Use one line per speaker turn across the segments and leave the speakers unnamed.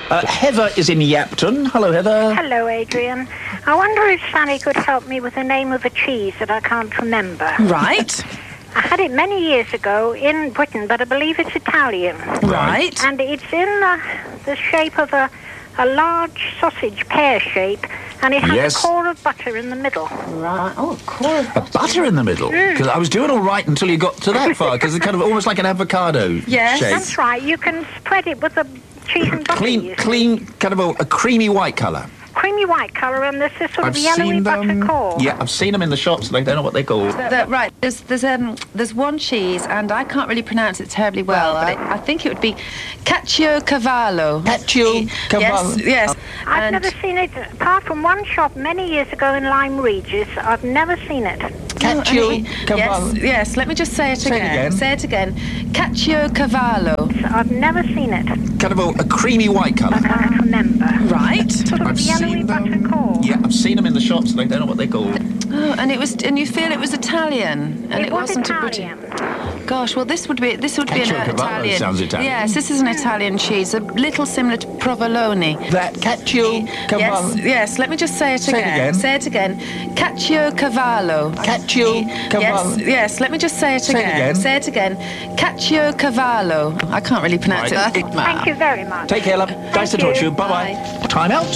Heather is in Yapton. Hello, Heather.
Hello, Adrian. I wonder if Sally could help me with the name of a cheese that I can't remember.
Right.
I had it many years ago in Britain, but I believe it's Italian.
Right.
And it's in the shape of a large sausage, pear shape, and it has a core of butter in the middle.
Right. Oh, a core of butter.
Butter in the middle? Because I was doing all right until you got to that far, because it's kind of almost like an avocado shape.
That's right. You can spread it with the cheese and butter.
Clean, kind of a creamy white colour.
Creamy white colour, and there's this sort of yellowy butter core.
Yeah, I've seen them in the shops. They don't know what they're called.
Right. There's one cheese, and I can't really pronounce it terribly well, but I think it would be Caciocavallo.
Caciocavallo.
Yes.
I've never seen it, apart from one shop many years ago in Lyme Regis. I've never seen it.
Caciocavallo.
Yes, let me just say it again. Say it again. Caciocavallo.
I've never seen it.
Kind of a creamy white colour.
I can't remember.
Right.
Sort of yellowy butter core.
Yeah, I've seen them in the shops. They don't know what they're called.
Oh, and you feel it was Italian, and it wasn't
Italian.
Gosh, well, this would be an Italian.
Sounds Italian.
Yes, this is an Italian cheese, a little similar to provolone.
That Caciocavallo.
Yes. Let me just say it again. Say it again. Caciocavallo.
Caciocavallo.
Yes. Let me just say it again. Say it again. Caciocavallo. I can't really pronounce it.
Thank you very much.
Take care, love. Nice to talk to you. Bye-bye. Time out.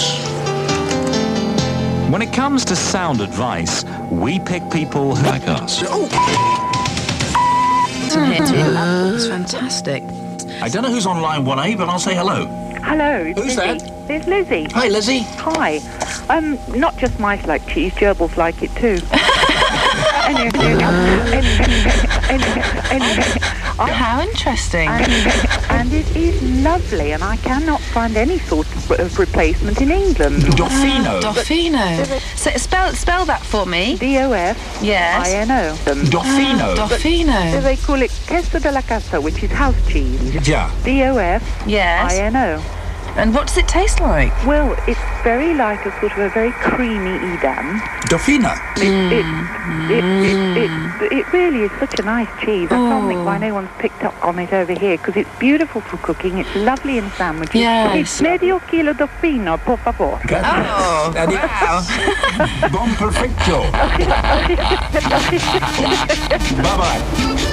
When it comes to sound advice, we pick people like us.
It's fantastic.
I don't know who's on line 1A, but I'll say hello.
Hello.
Who's
Lizzie.
that?
It's Lizzie.
Hi, Lizzie.
Hi. Not just mice like cheese, gerbils like it too.
How interesting.
And it is lovely, and I cannot find any sort of replacement in England.
Dofino.
Spell that for me.
D-O-F-I-N-O.
Yes.
Dofino.
Dofino.
They call it queso de la casa, which is house cheese.
Yeah.
D-O-F-I-N-O.
Yes. And what does it taste like?
Well, it's very like a sort of a very creamy Edam.
Dofino.
It really is such a nice cheese. I can't think why no one's picked up on it over here, because it's beautiful for cooking. It's lovely in sandwiches.
Yes.
It's medio kilo Dofino, por favor.
Bon perfecto. Bye-bye.